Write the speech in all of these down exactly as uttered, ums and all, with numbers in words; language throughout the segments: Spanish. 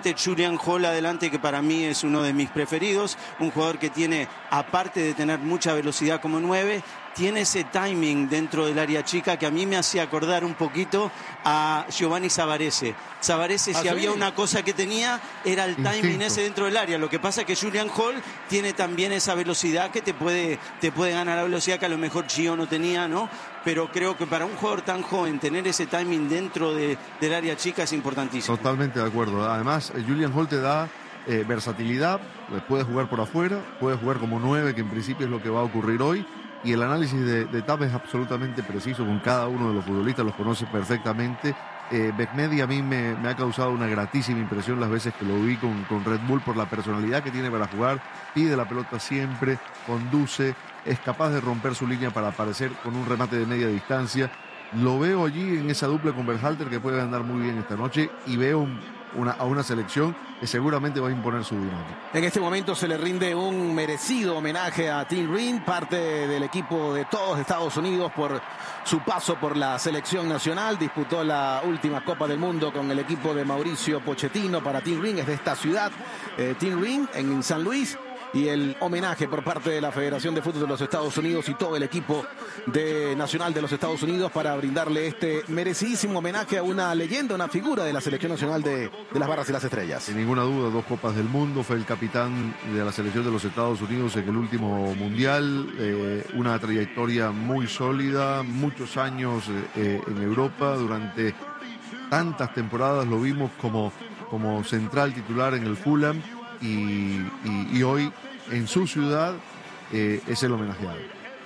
obviamente Julian Hall adelante, que para mí es uno de mis preferidos, un jugador que tiene, aparte de tener mucha velocidad como nueve, tiene ese timing dentro del área chica que a mí me hacía acordar un poquito a Giovanni Savarese. Savarese, si ¿Ah, había sí? una cosa que tenía, era el timing Instinto. ese dentro del área. Lo que pasa es que Julian Hall tiene también esa velocidad que te puede, te puede ganar la velocidad que a lo mejor Gio no tenía, ¿no? Pero creo que para un jugador tan joven, tener ese timing dentro de, del área chica es importantísimo. Totalmente de acuerdo. Además, eh, Julian Hall te da eh, versatilidad, eh, puede jugar por afuera, puede jugar como nueve, que en principio es lo que va a ocurrir hoy. Y el análisis de, de Tap es absolutamente preciso con cada uno de los futbolistas, los conoce perfectamente. Eh, Mehmedi a mí me, me ha causado una gratísima impresión las veces que lo vi con, con Red Bull por la personalidad que tiene para jugar, pide la pelota siempre, conduce, es capaz de romper su línea para aparecer con un remate de media distancia. Lo veo allí en esa dupla con Berhalter que puede andar muy bien esta noche y veo un, una, a una selección que seguramente va a imponer su dinámica. En este momento se le rinde un merecido homenaje a Tim Ream, parte del equipo de todos Estados Unidos por su paso por la selección nacional. Disputó la última Copa del Mundo con el equipo de Mauricio Pochettino. Para Tim Ream, es de esta ciudad, eh, Tim Ream en San Luis. Y el homenaje por parte de la Federación de Fútbol de los Estados Unidos y todo el equipo de nacional de los Estados Unidos para brindarle este merecidísimo homenaje a una leyenda, una figura de la selección nacional de, de las Barras y las Estrellas. Sin ninguna duda, dos Copas del Mundo, fue el capitán de la selección de los Estados Unidos en el último Mundial, eh, una trayectoria muy sólida, muchos años eh, en Europa, durante tantas temporadas lo vimos como, como central titular en el Fulham y, y, y hoy en su ciudad eh, es el homenajeado.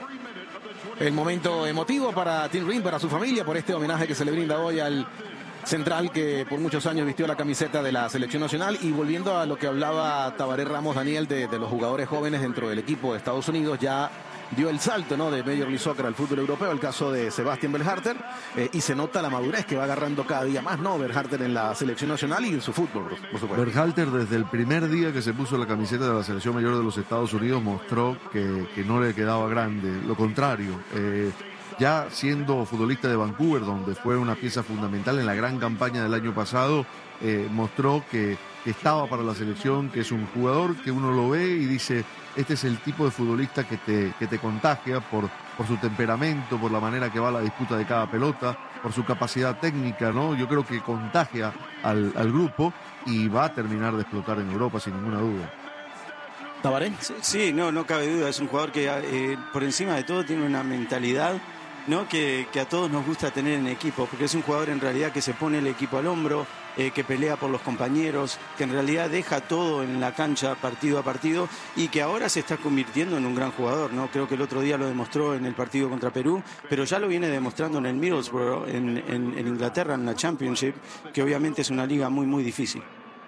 El momento emotivo para Tim Ream, para su familia, por este homenaje que se le brinda hoy al central que por muchos años vistió la camiseta de la selección nacional. Y volviendo a lo que hablaba Tabaré Ramos, Daniel, de, de los jugadores jóvenes dentro del equipo de Estados Unidos, ya dio el salto, ¿no?, de Major League Soccer al fútbol europeo, el caso de Sebastian Berhalter, eh, y se nota la madurez que va agarrando cada día más, ¿no?, Berhalter en la selección nacional y en su fútbol, por, por supuesto. Berhalter desde el primer día que se puso la camiseta de la selección mayor de los Estados Unidos mostró que, que no le quedaba grande, lo contrario, eh, ya siendo futbolista de Vancouver, donde fue una pieza fundamental en la gran campaña del año pasado, eh, mostró que, que estaba para la selección, que es un jugador que uno lo ve y dice, este es el tipo de futbolista que te, que te contagia por, por su temperamento, por la manera que va la disputa de cada pelota, por su capacidad técnica, ¿no? Yo creo que contagia al, al grupo y va a terminar de explotar en Europa sin ninguna duda. ¿Tabaré? Sí, sí, no, no cabe duda, es un jugador que eh, por encima de todo tiene una mentalidad, ¿no?, que, que a todos nos gusta tener en equipo, porque es un jugador en realidad que se pone el equipo al hombro, eh, que pelea por los compañeros, que en realidad deja todo en la cancha partido a partido y que ahora se está convirtiendo en un gran jugador, ¿no? Creo que el otro día lo demostró en el partido contra Perú, pero ya lo viene demostrando en el Middlesbrough, en, en, en Inglaterra, en la Championship, que obviamente es una liga muy, muy difícil.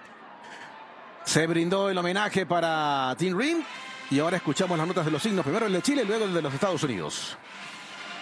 Se brindó el homenaje para Tim Ream y ahora escuchamos las notas de los signos, primero el de Chile y luego el de los Estados Unidos.